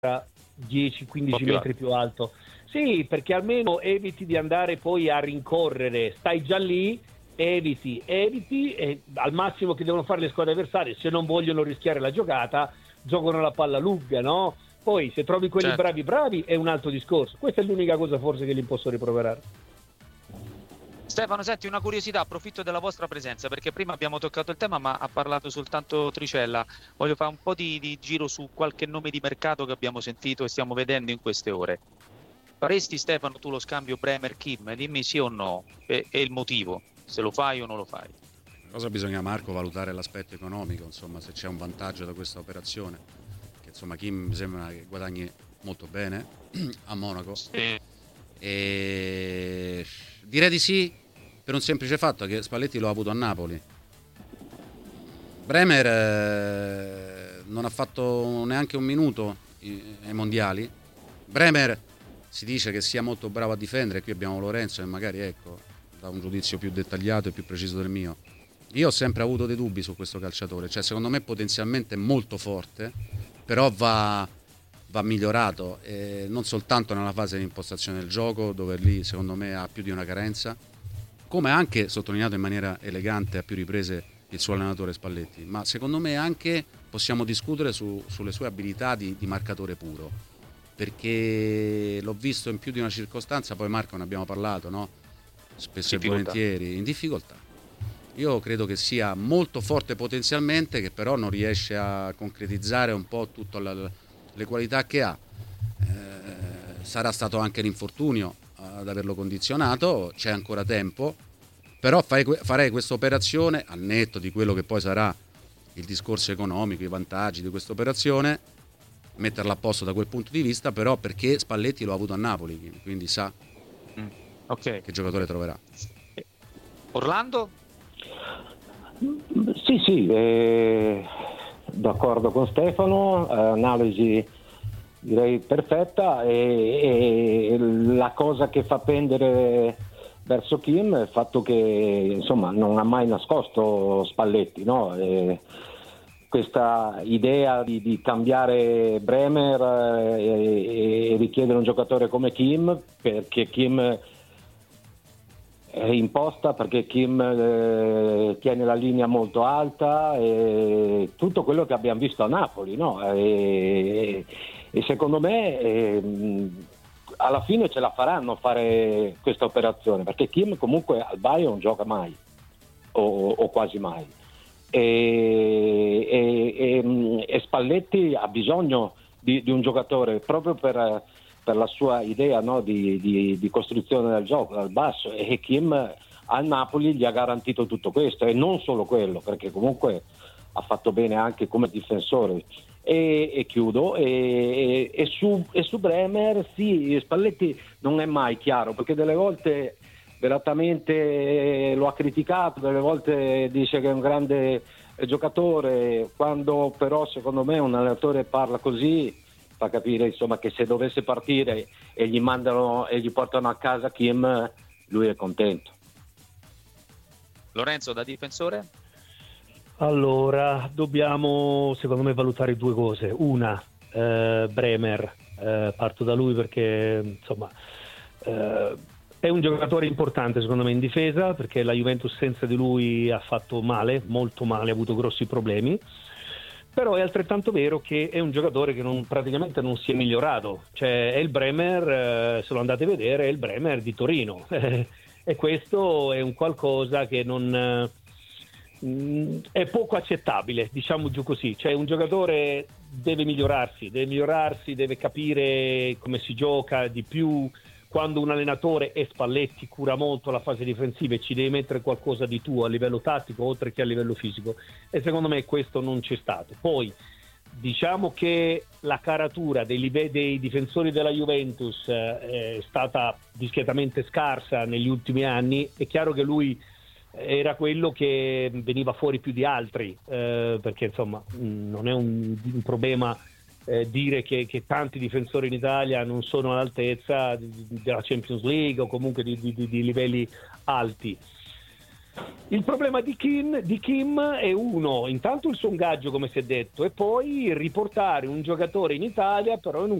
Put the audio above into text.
10-15 metri più alto. Sì, perché almeno eviti di andare poi a rincorrere, stai già lì, eviti e al massimo che devono fare le squadre avversarie, se non vogliono rischiare la giocata, giocano la palla lunga, no? Poi se trovi quelli bravi è un altro discorso. Questa è l'unica cosa forse che li posso riproverare. Stefano, senti, una curiosità, approfitto della vostra presenza perché prima abbiamo toccato il tema ma ha parlato soltanto Tricella. Voglio fare un po' di giro su qualche nome di mercato che abbiamo sentito e stiamo vedendo in queste ore. Faresti, Stefano, tu lo scambio Bremer-Kim? Dimmi sì o no e il motivo, se lo fai o non lo fai. Cosa bisogna, Marco, valutare l'aspetto economico, insomma, se c'è un vantaggio da questa operazione, che insomma Kim mi sembra che guadagni molto bene a Monaco. Sì. E direi di sì per un semplice fatto che Spalletti lo ha avuto a Napoli. Bremer non ha fatto neanche un minuto ai mondiali. Bremer si dice che sia molto bravo a difendere, qui abbiamo Lorenzo e magari dà un giudizio più dettagliato e più preciso del mio. Io ho sempre avuto dei dubbi su questo calciatore, cioè secondo me potenzialmente molto forte, però va migliorato, non soltanto nella fase di impostazione del gioco, dove lì secondo me ha più di una carenza, come ha anche sottolineato in maniera elegante a più riprese il suo allenatore Spalletti, ma secondo me anche possiamo discutere sulle sue abilità di marcatore puro, perché l'ho visto in più di una circostanza, poi Marco ne abbiamo parlato, no? Spesso e volentieri in difficoltà. Io credo che sia molto forte potenzialmente, che però non riesce a concretizzare un po' tutte le qualità che ha. Sarà stato anche l'infortunio ad averlo condizionato, c'è ancora tempo, però farei questa operazione al netto di quello che poi sarà il discorso economico, i vantaggi di questa operazione, metterla a posto da quel punto di vista, però perché Spalletti lo ha avuto a Napoli, quindi sa che giocatore troverà. Orlando? Sì, d'accordo con Stefano, analisi direi perfetta, e la cosa che fa pendere verso Kim è il fatto che insomma non ha mai nascosto Spalletti, no? Questa idea di cambiare Bremer e richiedere un giocatore come Kim, perché Kim è imposta, perché Kim tiene la linea molto alta, e tutto quello che abbiamo visto a Napoli, no? E secondo me alla fine ce la faranno fare questa operazione, perché Kim comunque al Bayern non gioca mai o quasi mai, e Spalletti ha bisogno di un giocatore proprio per la sua idea, no, di costruzione del gioco dal basso, e Kim al Napoli gli ha garantito tutto questo, e non solo quello, perché comunque ha fatto bene anche come difensore. E chiudo, e su Bremer sì, Spalletti non è mai chiaro, perché delle volte veramente lo ha criticato, delle volte dice che è un grande giocatore, quando però secondo me un allenatore parla così fa capire insomma che se dovesse partire e gli portano a casa Kim, lui è contento. Lorenzo, da difensore? Allora, dobbiamo secondo me valutare due cose. Una, Bremer, parto da lui perché insomma è un giocatore importante secondo me in difesa, perché la Juventus senza di lui ha fatto male, molto male, ha avuto grossi problemi. Però è altrettanto vero che è un giocatore che praticamente non si è migliorato, cioè è il Bremer, se lo andate a vedere, è il Bremer di Torino e questo è un qualcosa che non è poco accettabile, diciamo giù così. Cioè un giocatore deve migliorarsi, deve capire come si gioca di più. Quando un allenatore e Spalletti cura molto la fase difensiva e ci devi mettere qualcosa di tuo a livello tattico oltre che a livello fisico, e secondo me questo non c'è stato. Poi diciamo che la caratura dei difensori della Juventus è stata discretamente scarsa negli ultimi anni. È chiaro che lui era quello che veniva fuori più di altri, perché insomma non è un problema dire che tanti difensori in Italia non sono all'altezza della Champions League o comunque di livelli alti. Il problema di Kim è intanto il suo ingaggio come si è detto, e poi riportare un giocatore in Italia però in un